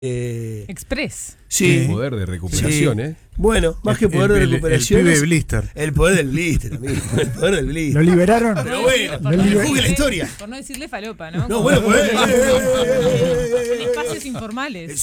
Express. Sí. Poder de recuperación, Sí. Bueno, más que poder de recuperación. El pibe de Blister. El poder del blister, amigo. El poder del blister. Lo liberaron. Pero bueno, Por no decirle- juzgue la historia. Por no decirle falopa, ¿no? No, Como- bueno, pues. En espacios informales.